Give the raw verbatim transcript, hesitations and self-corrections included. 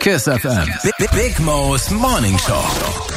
Kiss F M. Big, Big Mo's Morning Show.